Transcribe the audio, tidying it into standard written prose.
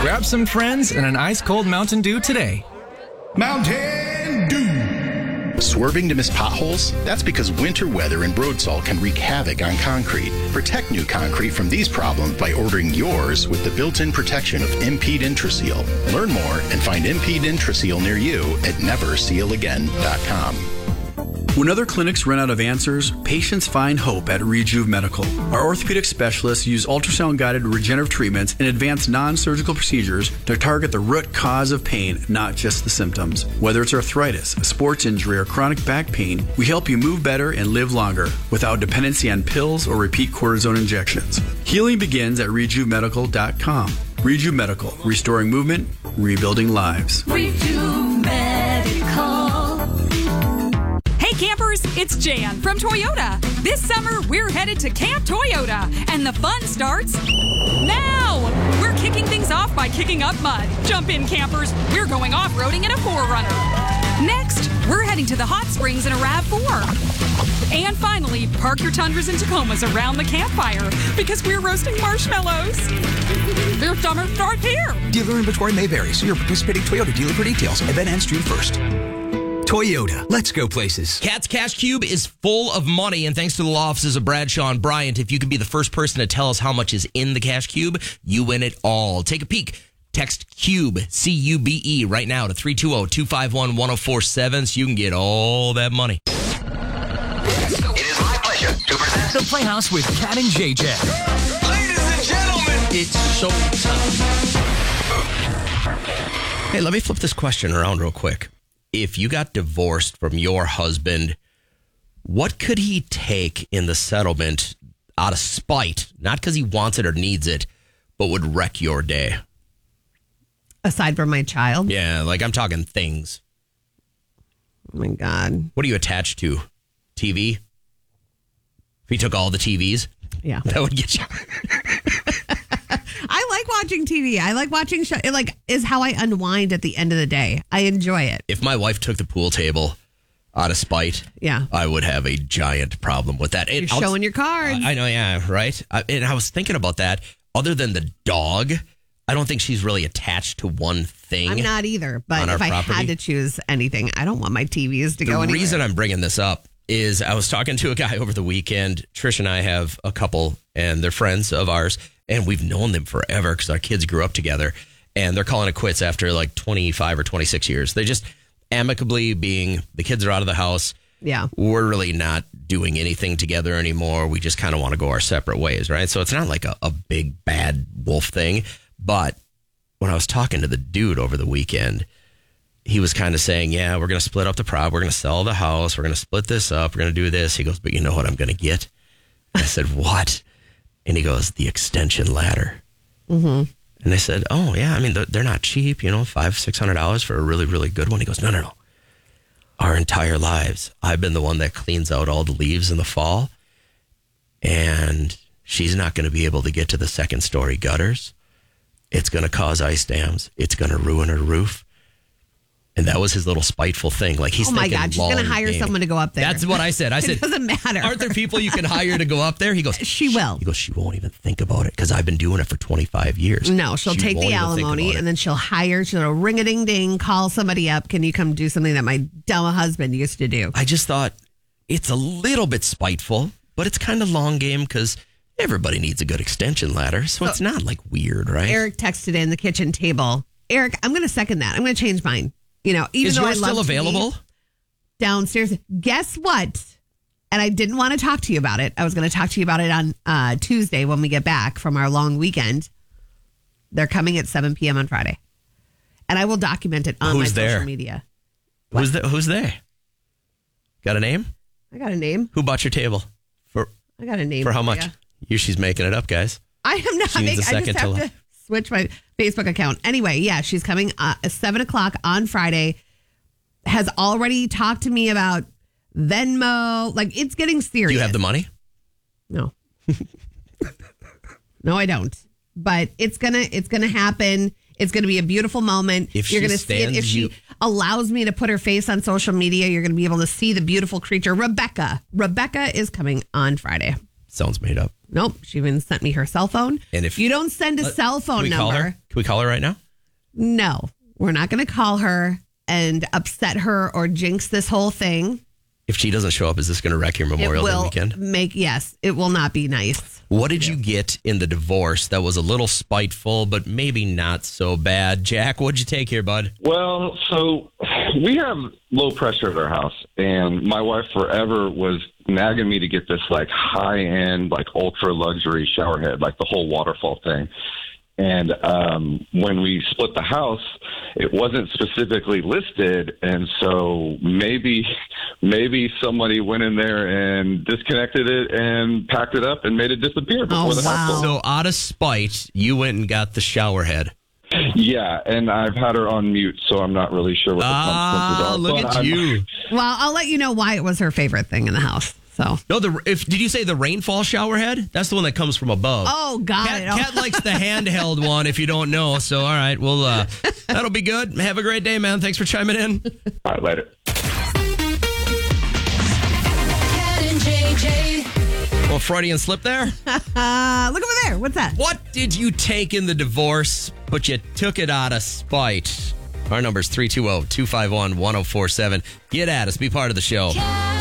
Grab some friends and an ice-cold Mountain Dew today. Mountain Dew. Swerving to miss potholes? That's because winter weather and road salt can wreak havoc on concrete. Protect new concrete from these problems by ordering yours with the built-in protection of Impede Intraseal. Learn more and find Impede Intraseal near you at neversealagain.com. When other clinics run out of answers, patients find hope at Rejuve Medical. Our orthopedic specialists use ultrasound-guided regenerative treatments and advanced non-surgical procedures to target the root cause of pain, not just the symptoms. Whether it's arthritis, a sports injury, or chronic back pain, we help you move better and live longer without dependency on pills or repeat cortisone injections. Healing begins at RejuveMedical.com. Rejuve Medical, restoring movement, rebuilding lives. Rejuve Medical. Hey campers, it's Jan from Toyota. This summer, we're headed to Camp Toyota, and the fun starts now. We're kicking things off by kicking up mud. Jump in, campers. We're going off-roading in a 4Runner. Next, we're heading to the hot springs in a RAV4. And finally, park your Tundras and Tacomas around the campfire because we're roasting marshmallows. Their summer starts here. Dealer inventory may vary. See your participating Toyota dealer for details. Event ends June 1st. Toyota, let's go places. Cat's Cash Cube is full of money, and thanks to the law offices of Bradshaw and Bryant, if you can be the first person to tell us how much is in the Cash Cube, you win it all. Take a peek. Text CUBE, C-U-B-E, right now to 320-251-1047 so you can get all that money. It is my pleasure to present The Playhouse with Cat and JJ. Ladies and gentlemen, It's showtime. Hey, let me flip this question around real quick. If you got divorced from your husband, what could he take in the settlement out of spite, not because he wants it or needs it, but would wreck your day? Aside from my child? Yeah, like I'm talking things. Oh, my God. What are you attached to? TV? If he took all the TVs? Yeah. That would get you. I like watching TV. I like watching show. It is how I unwind at the end of the day. I enjoy it. If my wife took the pool table out of spite, yeah, I would have a giant problem with that. You're showing your cards. I know, yeah, right? And I was thinking about that. Other than the dog, I don't think she's really attached to one thing. I'm not either. But if I had to choose anything, I don't want my TVs to go anywhere. The reason I'm bringing this up is I was talking to a guy over the weekend. Trish and I have a couple, and they're friends of ours, and we've known them forever because our kids grew up together, and they're calling it quits after like 25 or 26 years. They just amicably being, the kids are out of the house. Yeah. We're really not doing anything together anymore. We just kind of want to go our separate ways, right? So it's not like a big bad wolf thing. But when I was talking to the dude over the weekend, he was kind of saying, yeah, we're going to split up the prop. We're going to sell the house. We're going to split this up. We're going to do this. He goes, but you know what I'm going to get? I said, what? And he goes, the extension ladder. Mm-hmm. And I said, oh, yeah, I mean, they're not cheap, $500-$600 for a really, really good one. He goes, no. Our entire lives, I've been the one that cleans out all the leaves in the fall, and she's not going to be able to get to the second story gutters. It's going to cause ice dams. It's going to ruin her roof. And that was his little spiteful thing. Like he's oh my God, she's going to hire someone to go up there. That's what I said. I said, it doesn't matter. Aren't there people you can hire to go up there? He goes, she will. He goes, she won't even think about it because I've been doing it for 25 years. No, she'll take the alimony and then she'll ring-a-ding-ding, call somebody up. Can you come do something that my dumb husband used to do? I just thought it's a little bit spiteful, but it's kind of long game because everybody needs a good extension ladder. So it's not like weird, right? Eric texted in the kitchen table. Eric, I'm going to second that. I'm going to change mine. Even is though yours I love still available? Downstairs. Guess what? And I didn't want to talk to you about it. I was going to talk to you about it on Tuesday when we get back from our long weekend. They're coming at 7 p.m. on Friday. And I will document it on my social media. Who's they? Got a name? I got a name. Who bought your table? I got a name. For how much? She's making it up, guys. I am not making it. I just have to switch my Facebook account. Anyway, yeah, she's coming at 7 o'clock on Friday. Has already talked to me about Venmo. Like, it's getting serious. Do you have the money? No. No, I don't. But it's gonna happen. It's gonna be a beautiful moment. You're gonna see it. If she allows me to put her face on social media, you're gonna be able to see the beautiful creature. Rebecca is coming on Friday. Sounds made up. Nope. She even sent me her cell phone. And if you don't send a cell phone number. Can we call her right now? No, we're not going to call her and upset her or jinx this whole thing. If she doesn't show up, is this going to wreck your Memorial Day weekend? Yes, it will not be nice. What did you get in the divorce that was a little spiteful, but maybe not so bad? Jack, what'd you take here, bud? Well, so we have low pressure at our house, and my wife forever was nagging me to get this like high-end, like ultra luxury shower head, like the whole waterfall thing. And when we split the house, it wasn't specifically listed, and so maybe somebody went in there and disconnected it and packed it up and made it disappear before the house sold. So out of spite, you went and got the shower head. Yeah, and I've had her on mute, so I'm not really sure what the consequences are. Look at you. Well, I'll let you know why it was her favorite thing in the house. So no, did you say the rainfall shower head? That's the one that comes from above. Oh, got it. Kat likes the handheld one. If you don't know, so all right, well, that'll be good. Have a great day, man. Thanks for chiming in. All right, later. Kat and JJ. Well, Freudian slip there. Look over there. What's that? What did you take in the divorce, but you took it out of spite? Our number is 320-251-1047. Get at us. Be part of the show.